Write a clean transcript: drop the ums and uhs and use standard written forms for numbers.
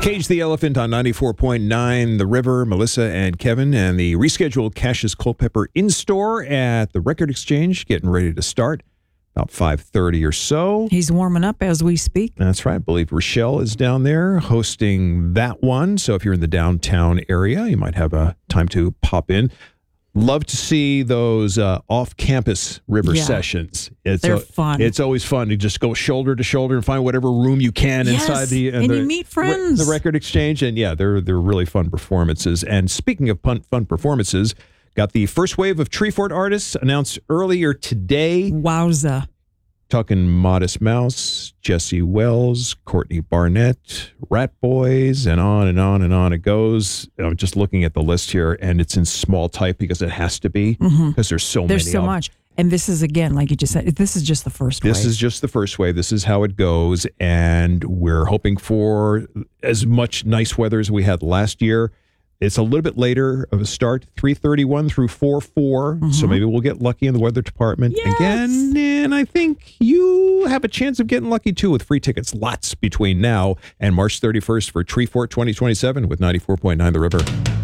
Cage the Elephant on 94.9 The River, Melissa and Kevin, and the rescheduled Cassius Culpepper in-store at the Record Exchange, getting ready to start about 5:30 or so. He's warming up as we speak. That's right. I believe Rochelle is down there hosting that one. So if you're in the downtown area, you might have a time to pop in. Love to see those off-campus river sessions. They're fun. It's always fun to just go shoulder to shoulder and find whatever room you can inside the and you meet friends. The Record Exchange. And yeah, they're really fun performances. And speaking of fun performances, got the first wave of Treefort artists announced earlier today. Wowza. Talking Modest Mouse, Jesse Wells, Courtney Barnett, Rat Boys, and on and on and on it goes. I'm just looking at the list here, and it's in small type because it has to be, because there's so many. There's so much. And this is, again, like you just said, this is just the first wave. This is just the first wave. This is how it goes, and we're hoping for as much nice weather as we had last year. It's a little bit later of a start, 3:31 through 4:04. So maybe we'll get lucky in the weather department again. And I think you have a chance of getting lucky, too, with free tickets. Lots between now and March 31st for Treefort 2027 with 94.9 The River.